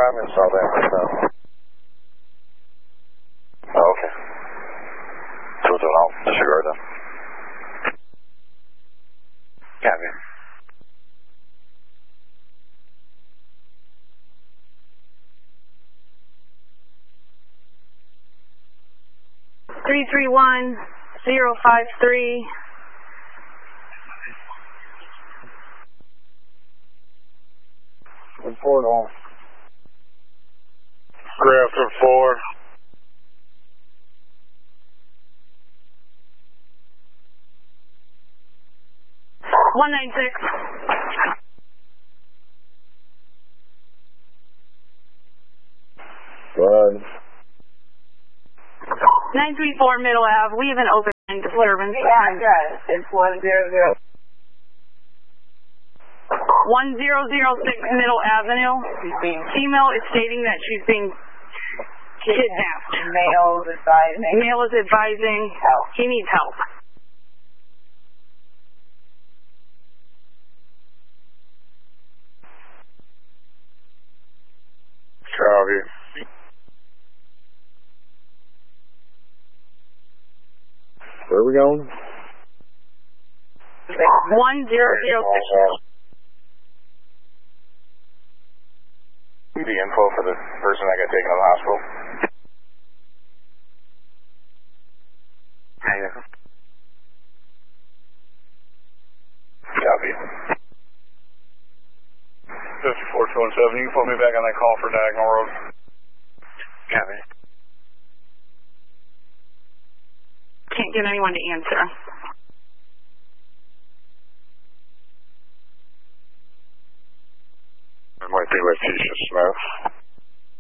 installed that myself. Oh, okay. 221, I'll disregard them. Copy. Three 331-053. Report on. Grafton 4. One 96. Run. 934 Middle Ave. We have an open disturbance. Yeah, I got it. It's 100. 1006 Middle Avenue. Female is stating that she's being kidnapped. Male is advising. Male is advising he needs help. Copy. Where are we going? 1006. The info for the person that got taken to the hospital. Copy. 54-217, you can put me back on that call for Diagonal Road. Copy. Can't get anyone to answer. It might be Letitia Smith.